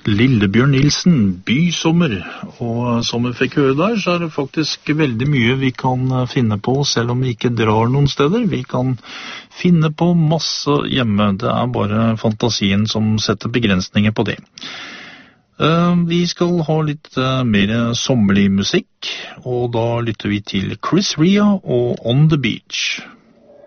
Lillebjørn Nilsen, Bysommer, og som vi fikk høre der, så er det faktisk veldig mye vi kan finne på, selv om vi ikke drar noen steder. Vi kan finne på masse hjemme, det er bare fantasien som setter begrensninger på det. Vi skal ha litt mer sommerlig musikk, og da lytter vi til Chris Rea og On the Beach.